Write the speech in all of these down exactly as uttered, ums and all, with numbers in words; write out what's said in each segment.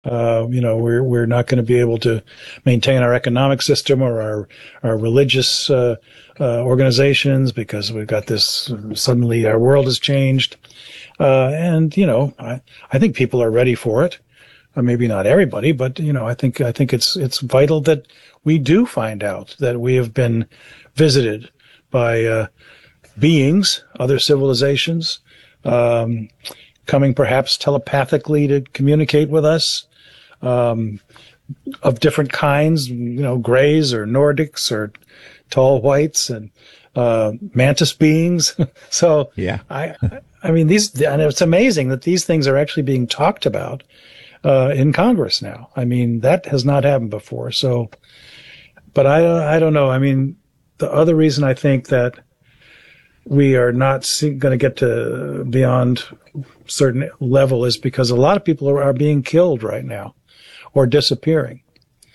Uh, you know, we're we're not going to be able to maintain our economic system or our our religious uh, uh, organizations because we've got this. Suddenly, our world has changed, uh, and you know, I I think people are ready for it. Uh, maybe not everybody, but you know, I think I think it's it's vital that we do find out that we have been visited by uh, beings, other civilizations, um, coming perhaps telepathically to communicate with us. Um, of different kinds, you know, grays or Nordics or tall whites and uh, mantis beings. so, yeah, I, I mean, these, and it's amazing that these things are actually being talked about uh, in Congress now. I mean, that has not happened before. So, but I, I don't know. I mean, the other reason I think that we are not going to get to beyond certain level is because a lot of people are, are being killed right now. Or disappearing.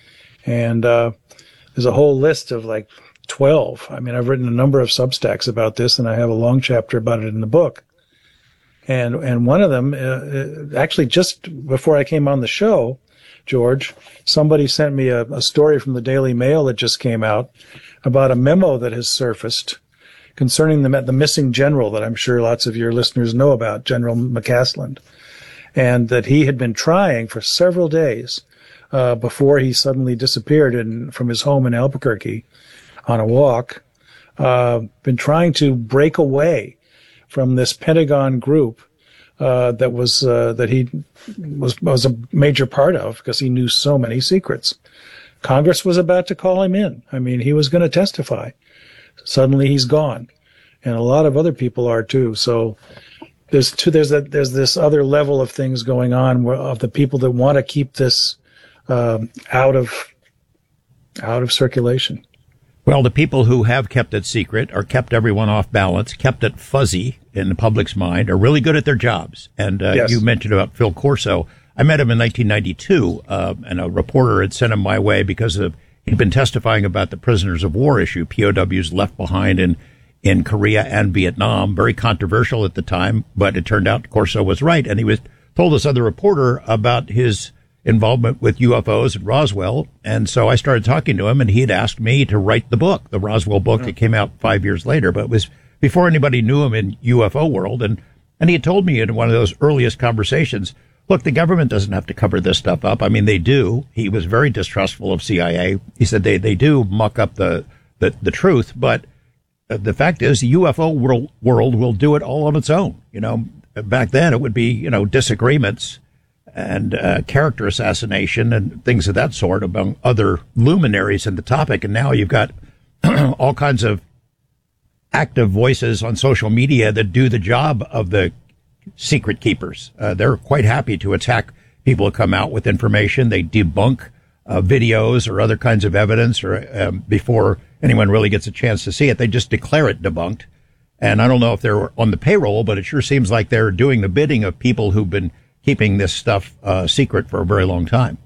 And uh, there's a whole list of like twelve. I mean, I've written a number of Substacks about this, and I have a long chapter about it in the book. And and one of them, uh, actually just before I came on the show, George, somebody sent me a, a story from the Daily Mail that just came out about a memo that has surfaced concerning the, the missing general that I'm sure lots of your listeners know about, General McCaslin. And that he had been trying for several days uh, before he suddenly disappeared in, from his home in Albuquerque on a walk, uh, been trying to break away from this Pentagon group uh, that was uh, that he was was a major part of because he knew so many secrets. Congress was about to call him in. I mean, he was going to testify. Suddenly, he's gone, and a lot of other people are too. So. There's two, there's a, there's this other level of things going on where, of the people that want to keep this um, out of out of circulation. Well, the people who have kept it secret or kept everyone off balance, kept it fuzzy in the public's mind, are really good at their jobs. And uh, yes. You mentioned about Phil Corso. I met him in nineteen ninety-two, uh, and a reporter had sent him my way because of he'd been testifying about the prisoners of war issue, P O Ws left behind in in Korea and Vietnam, very controversial at the time, but it turned out Corso was right. And he was told this other reporter about his involvement with U F Os at Roswell. And so I started talking to him, and he had asked me to write the book, the Roswell book that came out five years later, but it was before anybody knew him in U F O world. And, and he had told me in one of those earliest conversations, look, the government doesn't have to cover this stuff up. I mean, they do. He was very distrustful of C I A. He said they, they do muck up the, the, the truth, but the fact is, the U F O world, world will do it all on its own. You know, back then it would be, you know, disagreements and uh, character assassination and things of that sort among other luminaries in the topic. And now you've got all kinds of active voices on social media that do the job of the secret keepers. Uh, they're quite happy to attack people who come out with information. They debunk uh, videos or other kinds of evidence or um, before anyone really gets a chance to see it. They just declare it debunked. And I don't know if they're on the payroll, but it sure seems like they're doing the bidding of people who've been keeping this stuff uh, secret for a very long time.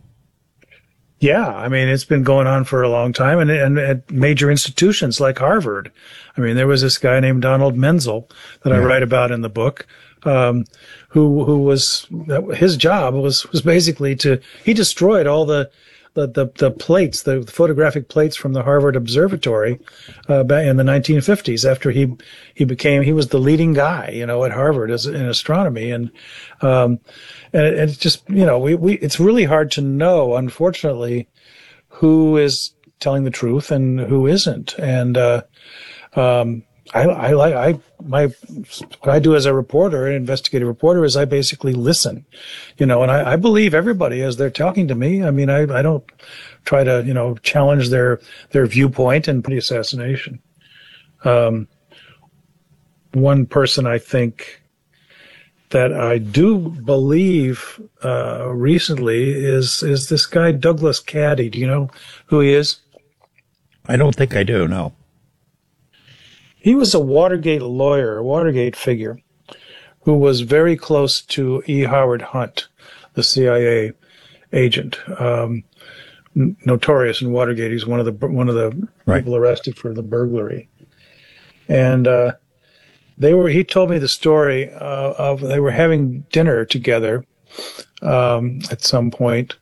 Yeah, I mean, it's been going on for a long time, and, and at major institutions like Harvard. I mean, there was this guy named Donald Menzel that yeah. I write about in the book, um, who who was his job was was basically to he destroyed all the the the, the plates, the photographic plates from the Harvard Observatory uh, back in the nineteen fifties. After he he became he was the leading guy, you know, at Harvard as in astronomy, and um, and it, it's just you know we we it's really hard to know, unfortunately, who is telling the truth and who isn't, and uh, um, I I like I my what I do as a reporter, an investigative reporter, is I basically listen, you know, and I, I believe everybody as they're talking to me. I mean, I I don't try to you know challenge their their viewpoint and pretty assassination. Um, one person I think that I do believe uh, recently is is this guy Douglas Caddy. Do you know who he is? I don't think I do. No. He was a Watergate lawyer, a Watergate figure, who was very close to E. Howard Hunt, the C I A agent, um, n- notorious in Watergate. He's one of the one of the right. people arrested for the burglary, and uh, they were. He told me the story uh, of they were having dinner together um, at some point.